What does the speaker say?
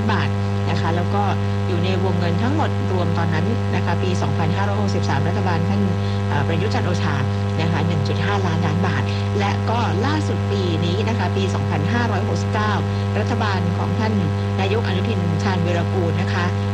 บาทนะคะแล้วก็อยู่ในวงเงินทั้งหมดรวมตอนนั้นนะคะปี 2563 รัฐบาลท่านประยุทธ์จันทร์โอชานะคะ 1.5 ล้านล้านบาทและก็ล่าสุดปีนี้นะคะปี 2569 รัฐบาลของท่านนายกอนุทินชาญวีรกูลนะคะ